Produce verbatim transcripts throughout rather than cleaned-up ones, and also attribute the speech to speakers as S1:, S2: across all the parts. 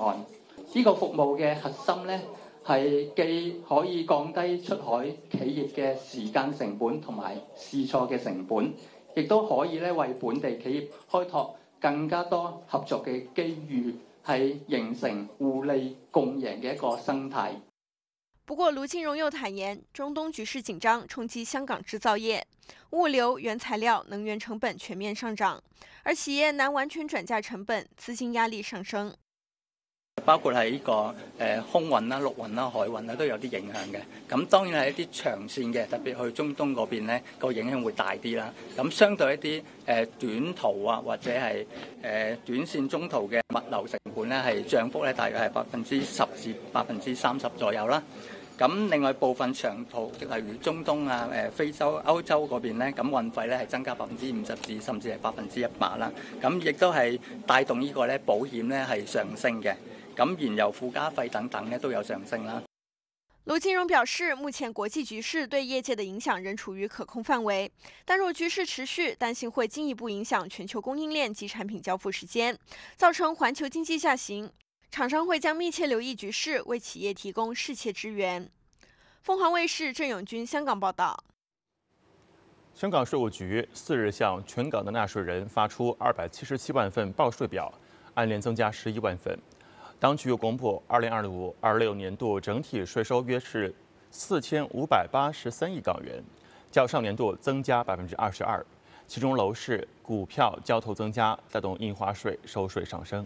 S1: 岸。呢個服務嘅核心咧，係既可以降低出海企業嘅時間成本同埋試錯嘅成本，亦都可以咧為本地企業開拓更加多合作嘅機遇，係形成互利共贏嘅一個生態。
S2: 不過，盧金榮又坦言，中東局勢緊張衝擊香港製造業，物流、原材料、能源成本全面上漲，而企業難完全轉嫁成本，資金壓力上升。
S1: 包括係呢個誒空運啦、陸運啦、海運啦，都有啲影響嘅。咁當然係一啲長線嘅，特別去中東嗰邊咧，個影響會大啲啦。咁相對一啲誒短途啊，或者係誒短線、中途嘅物流成本咧，係漲幅咧，大約係百分之十至百分之三十左右啦。咁另外部分長途，例如中東啊、誒非洲、歐洲嗰邊咧，咁運費咧係增加百分之五十至甚至係百分之一百啦。咁亦都係帶動呢個咧保險咧係上升嘅。咁燃油附加費等等咧都有上升啦。
S2: 盧金榮表示，目前國際局勢對業界的影響仍處於可控範圍，但若局勢持續，擔心會進一步影響全球供應鏈及產品交付時間，造成環球經濟下行。廠商會將密切留意局勢，為企業提供適切支援。鳳凰衛視鄭永軍香港報道。
S3: 香港稅務局四日向全港的納稅人發出二百七十七萬份報稅表，按年增加十一萬份。當局又公布，二零二五、二六年度整體稅收約是四千五百八十三億港元，較上年度增加百分之二十二。其中樓市、股票交投增加，帶動印花稅收稅上升。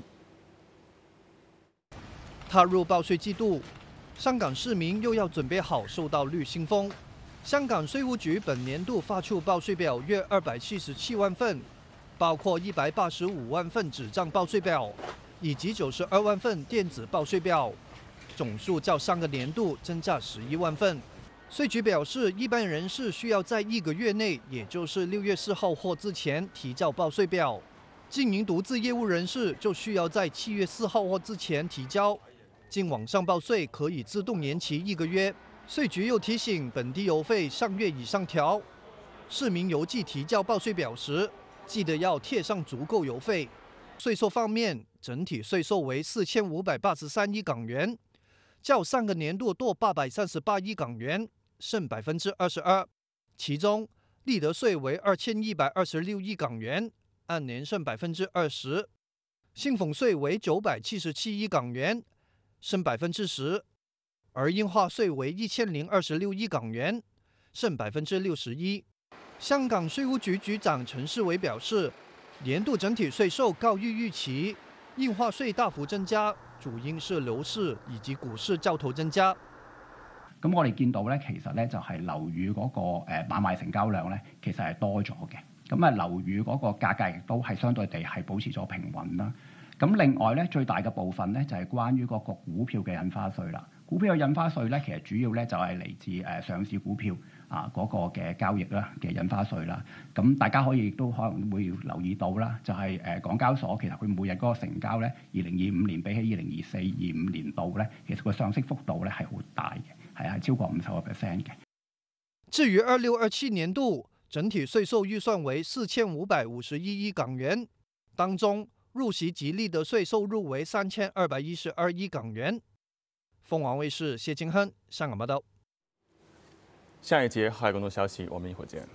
S4: 踏入報稅季度，香港市民又要準備好受到綠信風。香港稅務局本年度發出報稅表約二百七十七萬份，包括一百八十五萬份紙張報稅表，以及九十二萬份電子報稅表，總數較上個年度增加十一萬份。稅局表示，一般人士需要在一個月內，也就是六月四號或之前提交報稅表；經營獨自業務人士就需要在七月四號或之前提交。經網上報稅可以自動延期一個月。稅局又提醒，本地郵費上月已上調，市民郵寄提交報稅表時，記得要貼上足夠郵費。稅收方面，整體稅收為四千五百八十三億港元，較上個年度多八百三十八億港元，升百分之二十二。其中，利得稅為二千一百二十六億港元，按年升百分之二十；薪俸稅為九百七十七億港元，升百分之十；而印花稅為一千零二十六億港元，升百分之六十一。香港稅務局局長陳世偉表示，年度整體稅收高於預期，印花稅大幅增加，主因是樓市以及股市交投增加。
S5: 咁我哋見到咧，其實咧就係樓宇嗰個誒買賣成交量咧，其實係多咗嘅。咁啊，樓宇嗰個價格亦都係相對地係保持咗平穩啦。咁另外咧，最大嘅部分咧就係關於嗰個股票嘅印花稅啦。股票嘅印花稅咧，其實主要咧就係嚟自誒上市股票啊嗰個嘅交易啦嘅印花稅啦。咁大家可以亦都可能會留意到啦，就係誒港交所其實佢每日嗰個成交咧，二零二五年比起二零二四、二五年度咧，其實個上升幅度咧係好大嘅，係係超過五十個 percent 嘅。
S4: 至於二六二七年度整體稅收預算為四千五百五十一億港元，當中入息及利得稅收入為三千二百一十二億港元。鳳凰衛視謝金亨香港報道。
S3: 下一節還有更多消息，我們一會兒見。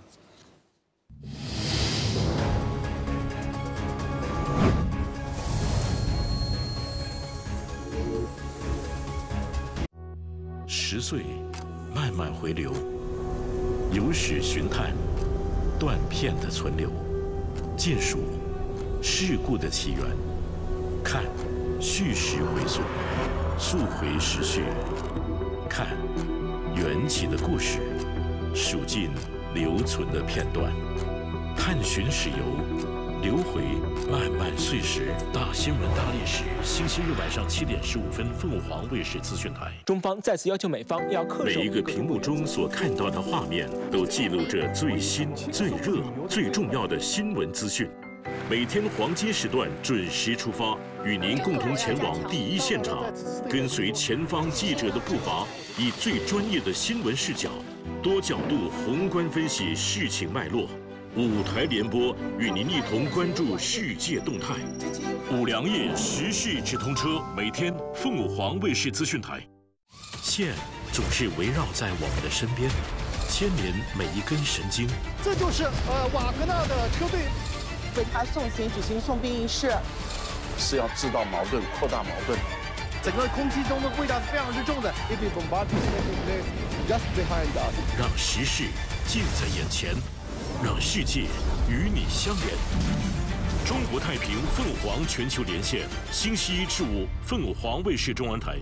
S6: 十歲，慢慢回流，有史尋探，斷片的存留，見數事故的起源，看敘事回溯，溯回時序，看緣起的故事，數盡留存的片段，探尋史遊，流回漫漫歲時。大新聞大歷史，星期日晚上七點十五分，鳳凰衛視資訊台。
S7: 中方再次要求美方要恪守。
S6: 每一個屏幕中所看到的畫面，都記錄着最新、最熱、最重要的新聞資訊。每天黃金時段準時出發，與您共同前往第一現場，跟隨前方記者的步伐，以最專業的新聞視角，多角度宏觀分析事情脈絡， 五台联播与您一同关注世界动态。五粮液时事直通车，每天凤凰卫视资讯台。线总是围绕在我们的身边，牵连每一根神经。
S8: 这就是呃瓦格纳的车队
S9: 为他送行举行送殡仪式，
S10: 是要制造矛盾、扩大矛盾。
S8: 整个空气中的味道是非常之重的。Just behind us，
S6: 让时事近在眼前，让世界与你相连。中国太平凤凰全球连线，星期一至五凤凰卫视中文台。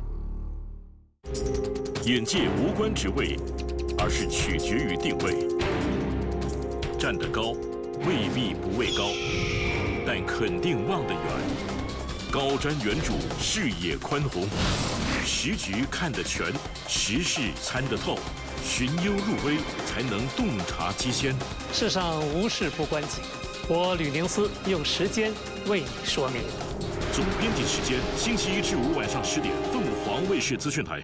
S6: 眼界无关职位，而是取决于定位。站得高，未必不畏高，但肯定望得远。高瞻远瞩，视野宽宏，时局看得全，时事参得透，寻幽入微，才能洞察机先。
S11: 世上无事不关己，我吕宁思用时间为你说明。
S6: 总编辑时间：星期一至五晚上十点，凤凰卫视资讯台。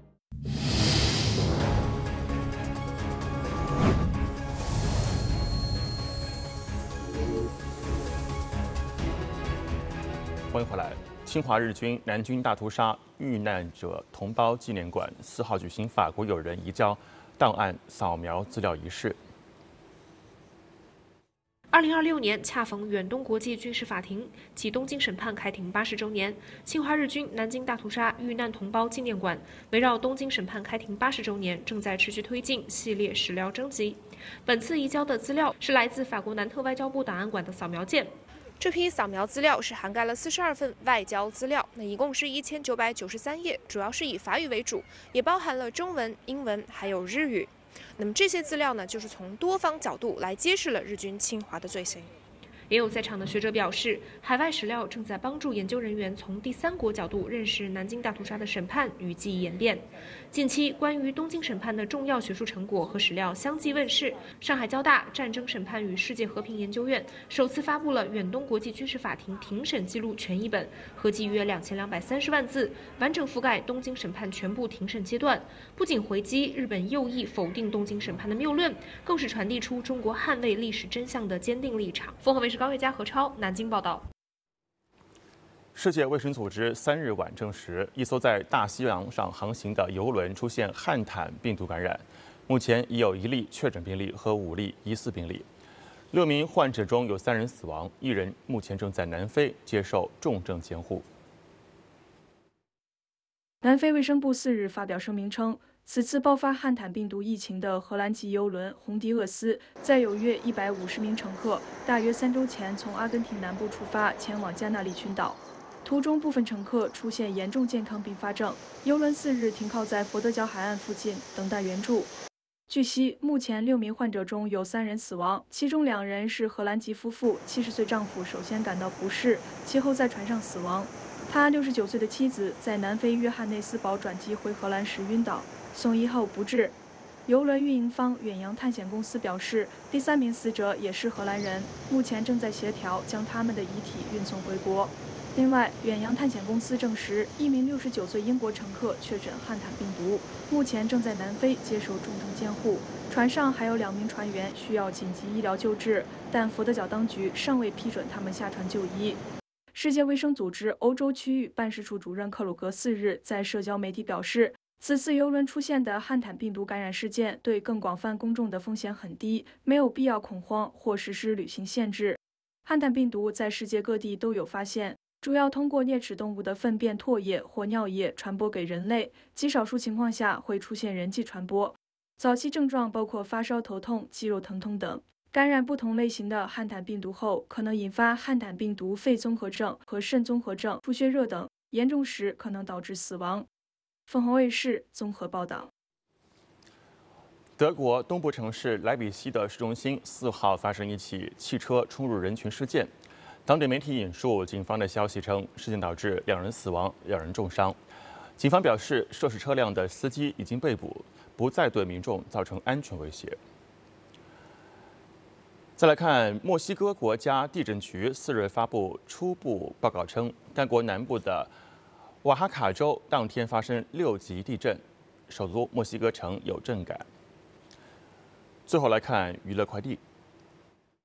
S3: 欢迎回来。侵华日军南京大屠杀遇难者同胞纪念馆四号举行法国友人移交档案扫描资料仪式。
S12: 二零二六年恰逢远东国际军事法庭及东京审判开庭八十周年，侵华日军南京大屠杀遇难同胞纪念馆围绕东京审判开庭八十周年，正在持续推进系列史料征集。本次移交的资料是来自法国南特外交部档案馆的扫描件。这批扫描资料是涵盖了四十二份外交资料，那一共是一千九百九十三页，主要是以法语为主，也包含了中文、英文还有日语。那么这些资料呢，就是从多方角度来揭示了日军侵华的罪行。也有在场的学者表示，海外史料正在帮助研究人员从第三国角度认识南京大屠杀的审判与记忆演变。近期，关于东京审判的重要学术成果和史料相继问世。上海交大战争审判与世界和平研究院首次发布了远东国际军事法庭庭审记录全译本，合计约两千两百三十万字，完整覆盖东京审判全部庭审阶段。不仅回击日本右翼否定东京审判的谬论，更是传递出中国捍卫历史真相的坚定立场。凤凰卫视高月佳、何超南京报道。
S3: 世界卫生组织三日晚证实，一艘在大西洋上航行的邮轮出现汉坦病毒感染，目前已有一例确诊病例和五例疑似病例。六名患者中有三人死亡，一人目前正在南非接受重症监护。
S13: 南非卫生部四日发表声明称，此次爆发汉坦病毒疫情的荷兰籍邮轮红迪厄斯，载有约一百五十名乘客，大约三周前从阿根廷南部出发，前往加那利群岛。途中部分乘客出现严重健康并发症，邮轮四日停靠在佛得角海岸附近等待援助。据悉，目前六名患者中有三人死亡，其中两人是荷兰籍夫妇，七十岁丈夫首先感到不适，其后在船上死亡。他六十九岁的妻子在南非约翰内斯堡转机回荷兰时晕倒，送医后不治。邮轮运营方远洋探险公司表示，第三名死者也是荷兰人，目前正在协调将他们的遗体运送回国。另外，远洋探险公司证实，一名六十九岁英国乘客确诊汉坦病毒，目前正在南非接受重症监护。船上还有两名船员需要紧急医疗救治，但佛得角当局尚未批准他们下船就医。世界卫生组织欧洲区域办事处主任克鲁格四日在社交媒体表示，此次邮轮出现的汉坦病毒感染事件对更广泛公众的风险很低，没有必要恐慌或实施旅行限制。汉坦病毒在世界各地都有发现，主要通过啮齿动物的粪便、唾液或尿液传播给人类，极少数情况下会出现人际传播。早期症状包括发烧、头痛、肌肉疼痛等。感染不同类型的汉坦病毒后，可能引发汉坦病毒肺综合症和肾综合症、出血热等，严重时可能导致死亡。凤凰卫视综合报道。
S3: 德国东部城市莱比锡的市中心四号发生一起汽车冲入人群事件。当地媒体引述警方的消息称，事件导致两人死亡，两人重伤。警方表示，涉事车辆的司机已经被捕，不再对民众造成安全威胁。再来看，墨西哥国家地震局四日发布初步报告称，该国南部的瓦哈卡州当天发生六级地震，首都墨西哥城有震感。最后来看娱乐快递。